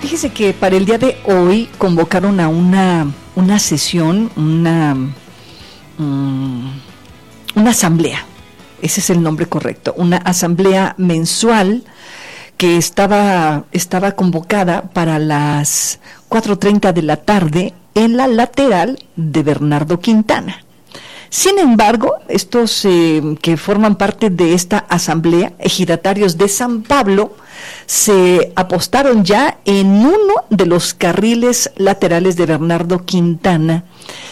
Fíjese que para el día de hoy convocaron a una sesión, una asamblea, ese es el nombre correcto, una asamblea mensual que estaba convocada para las 4:30 de la tarde en la lateral de Bernardo Quintana. Sin embargo, estos que forman parte de esta asamblea, ejidatarios de San Pablo, se apostaron ya en uno de los carriles laterales de Bernardo Quintana.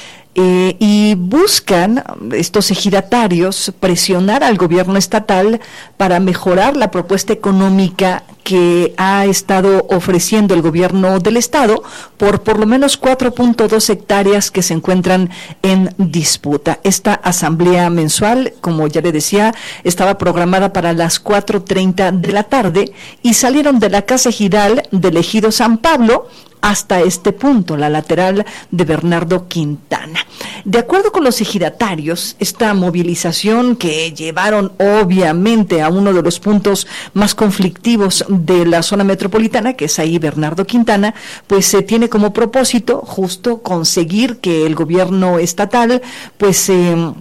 Y buscan estos ejidatarios presionar al gobierno estatal para mejorar la propuesta económica que ha estado ofreciendo el gobierno del estado por lo menos 4.2 hectáreas que se encuentran en disputa. Esta asamblea mensual, como ya le decía, estaba programada para las 4:30 de la tarde y salieron de la Casa Ejidal del Ejido San Pablo hasta este punto, la lateral de Bernardo Quintana. De acuerdo con los ejidatarios, esta movilización que llevaron obviamente a uno de los puntos más conflictivos de la zona metropolitana, que es ahí Bernardo Quintana, pues se tiene como propósito justo conseguir que el gobierno estatal pues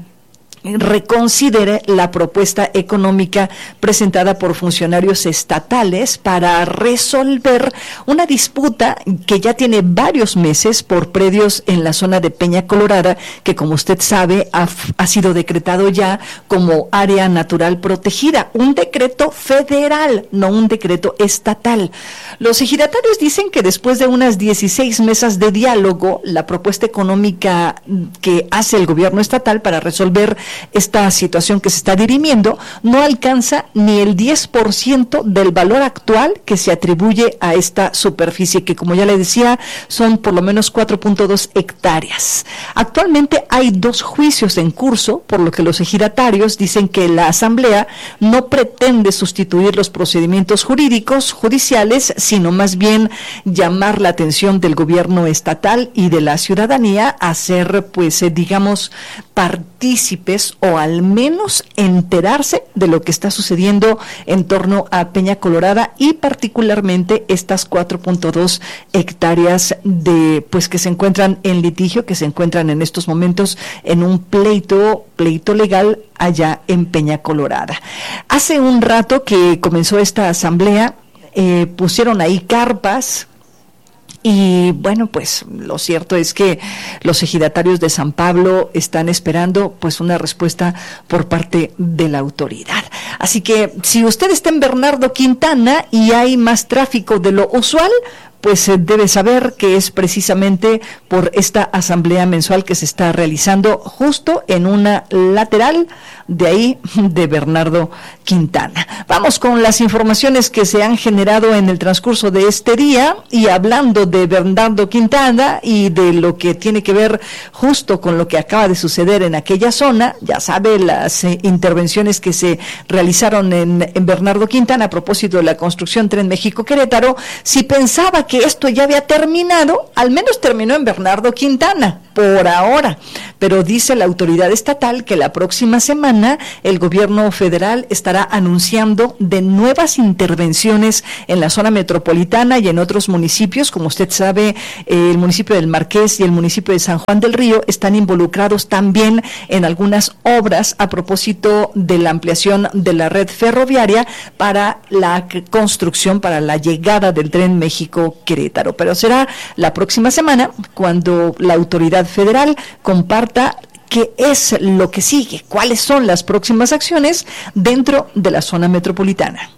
reconsidere la propuesta económica presentada por funcionarios estatales para resolver una disputa que ya tiene varios meses por predios en la zona de Peña Colorada, que como usted sabe ha sido decretado ya como área natural protegida, un decreto federal, no un decreto estatal. Los ejidatarios dicen que después de unas 16 mesas de diálogo, la propuesta económica que hace el gobierno estatal para resolver esta situación que se está dirimiendo no alcanza ni el 10% del valor actual que se atribuye a esta superficie, que como ya le decía, son por lo menos 4.2 hectáreas. Actualmente hay 2 juicios en curso, por lo que los ejidatarios dicen que la asamblea no pretende sustituir los procedimientos judiciales, sino más bien llamar la atención del gobierno estatal y de la ciudadanía a ser, pues, digamos, partícipes o al menos enterarse de lo que está sucediendo en torno a Peña Colorada y particularmente estas 4.2 hectáreas de, pues, que se encuentran en litigio, que se encuentran en estos momentos en un pleito legal allá en Peña Colorada. Hace un rato que comenzó esta asamblea, pusieron ahí carpas. Y bueno, pues lo cierto es que los ejidatarios de San Pablo están esperando pues una respuesta por parte de la autoridad. Así que si usted está en Bernardo Quintana y hay más tráfico de lo usual, pues debe saber que es precisamente por esta asamblea mensual que se está realizando justo en una lateral de ahí de Bernardo Quintana. Vamos con las informaciones que se han generado en el transcurso de este día, y hablando de Bernardo Quintana y de lo que tiene que ver justo con lo que acaba de suceder en aquella zona, ya sabe, las intervenciones que se realizaron en Bernardo Quintana a propósito de la construcción Tren México-Querétaro. Si pensaba que esto ya había terminado, al menos terminó en Bernardo Quintana, por ahora, pero dice la autoridad estatal que la próxima semana el gobierno federal estará anunciando de nuevas intervenciones en la zona metropolitana y en otros municipios. Como usted sabe, el municipio del Marqués y el municipio de San Juan del Río están involucrados también en algunas obras a propósito de la ampliación de la red ferroviaria para la construcción, para la llegada del Tren México-Querétaro. Pero será la próxima semana cuando la autoridad federal comparta qué es lo que sigue, cuáles son las próximas acciones dentro de la zona metropolitana.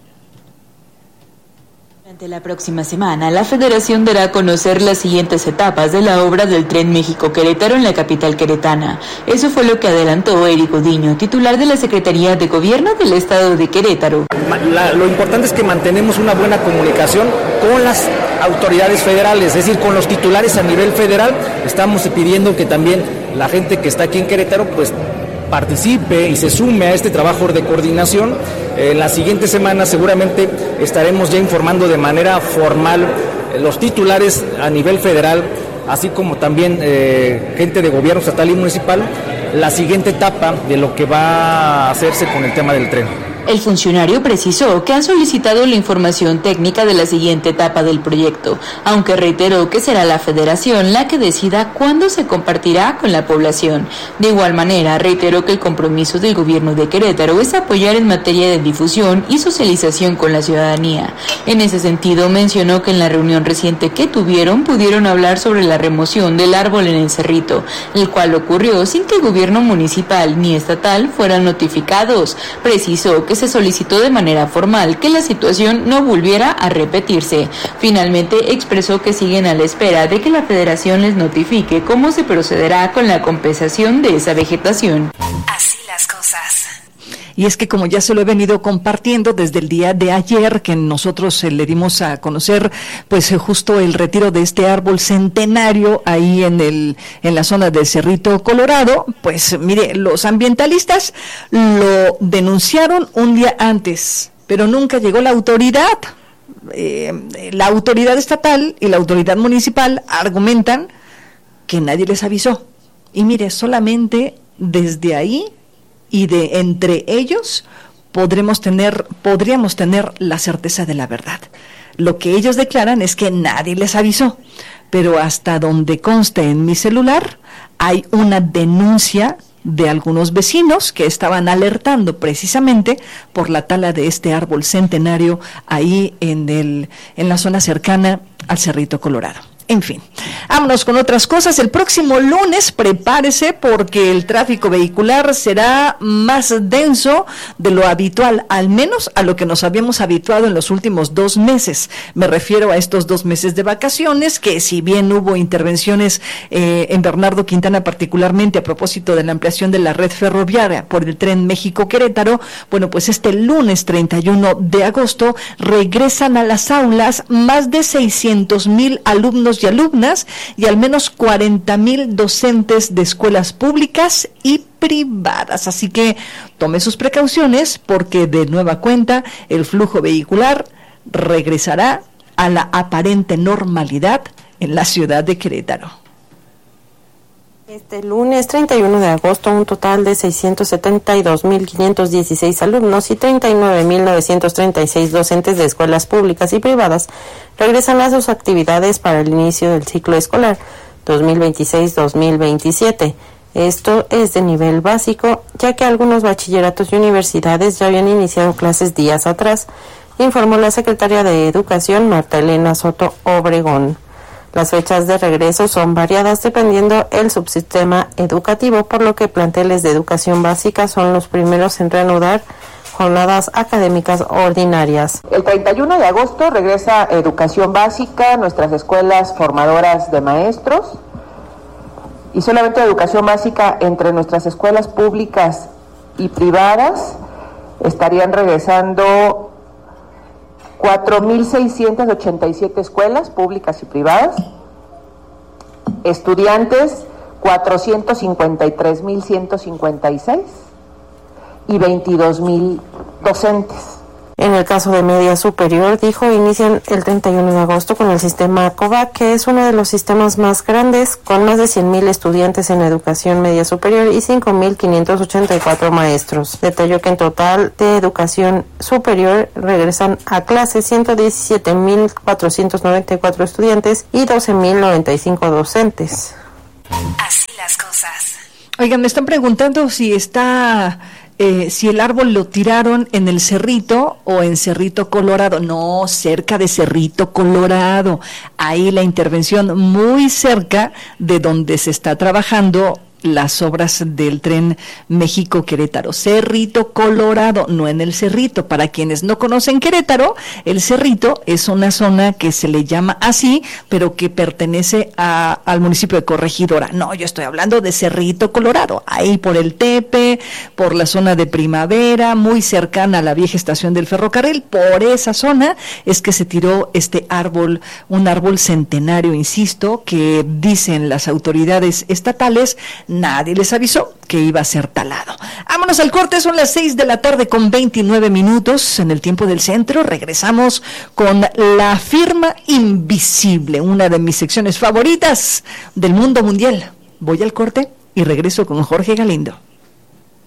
Durante la próxima semana, la Federación dará a conocer las siguientes etapas de la obra del Tren México-Querétaro en la capital queretana. Eso fue lo que adelantó Eric Udiño, titular de la Secretaría de Gobierno del Estado de Querétaro. Lo importante es que mantenemos una buena comunicación con las autoridades federales, es decir, con los titulares a nivel federal. Estamos pidiendo que también la gente que está aquí en Querétaro pues participe y se sume a este trabajo de coordinación. En las siguientes semanas seguramente estaremos ya informando de manera formal los titulares a nivel federal, así como también gente de gobierno estatal y municipal, la siguiente etapa de lo que va a hacerse con el tema del tren. El funcionario precisó que han solicitado la información técnica de la siguiente etapa del proyecto, aunque reiteró que será la Federación la que decida cuándo se compartirá con la población. De igual manera, reiteró que el compromiso del gobierno de Querétaro es apoyar en materia de difusión y socialización con la ciudadanía. En ese sentido, mencionó que en la reunión reciente que tuvieron pudieron hablar sobre la remoción del árbol en el Cerrito, el cual ocurrió sin que el gobierno municipal ni estatal fueran notificados. Precisó que se solicitó de manera formal que la situación no volviera a repetirse. Finalmente expresó que siguen a la espera de que la Federación les notifique cómo se procederá con la compensación de esa vegetación. Así las cosas. Y es que como ya se lo he venido compartiendo desde el día de ayer, que nosotros le dimos a conocer pues justo el retiro de este árbol centenario ahí en la zona del Cerrito Colorado, pues mire, los ambientalistas lo denunciaron un día antes, pero nunca llegó la autoridad. La autoridad estatal y la autoridad municipal argumentan que nadie les avisó. Y mire, solamente desde ahí y de entre ellos podríamos tener la certeza de la verdad. Lo que ellos declaran es que nadie les avisó, pero hasta donde conste en mi celular hay una denuncia de algunos vecinos que estaban alertando precisamente por la tala de este árbol centenario ahí en la zona cercana al Cerrito Colorado. En fin, vámonos con otras cosas. El próximo lunes prepárese porque el tráfico vehicular será más denso de lo habitual, al menos a lo que nos habíamos habituado en los últimos 2 meses. Me refiero a estos 2 meses de vacaciones, que si bien hubo intervenciones en Bernardo Quintana particularmente a propósito de la ampliación de la red ferroviaria por el tren México-Querétaro, bueno, pues este lunes 31 de agosto regresan a las aulas más de 600,000 alumnos y alumnas y al menos 40,000 docentes de escuelas públicas y privadas. Así que tome sus precauciones porque de nueva cuenta el flujo vehicular regresará a la aparente normalidad en la ciudad de Querétaro. Este lunes 31 de agosto, un total de 672,516 alumnos y 39,936 docentes de escuelas públicas y privadas regresan a sus actividades para el inicio del ciclo escolar 2026-2027. Esto es de nivel básico, ya que algunos bachilleratos y universidades ya habían iniciado clases días atrás, informó la secretaria de Educación, Marta Elena Soto Obregón. Las fechas de regreso son variadas dependiendo el subsistema educativo, por lo que planteles de educación básica son los primeros en reanudar jornadas académicas ordinarias. El 31 de agosto regresa educación básica, nuestras escuelas formadoras de maestros, y solamente educación básica entre nuestras escuelas públicas y privadas estarían regresando 4,687 escuelas públicas y privadas, estudiantes 453,156 y 22,000 docentes. En el caso de media superior, dijo, inician el 31 de agosto con el sistema COVAC, que es uno de los sistemas más grandes, con más de 100,000 estudiantes en educación media superior y 5,584 maestros. Detalló que en total de educación superior regresan a clase 117,494 estudiantes y 12,095 docentes. Así las cosas. Oigan, me están preguntando si el árbol lo tiraron en el Cerrito o en Cerrito Colorado. No, cerca de Cerrito Colorado. Ahí la intervención muy cerca de donde se está trabajando las obras del tren México-Querétaro. Cerrito Colorado, no en el Cerrito. Para quienes no conocen Querétaro, el Cerrito es una zona que se le llama así, pero que pertenece al municipio de Corregidora. No, yo estoy hablando de Cerrito Colorado, ahí por el Tepe, por la zona de Primavera, muy cercana a la vieja estación del ferrocarril. Por esa zona es que se tiró este árbol, un árbol centenario, insisto, que dicen las autoridades estatales, nadie les avisó que iba a ser talado. Vámonos al corte, son las 6:29 p.m. en el tiempo del centro. Regresamos con La Firma Invisible, una de mis secciones favoritas del mundo mundial. Voy al corte y regreso con Jorge Galindo.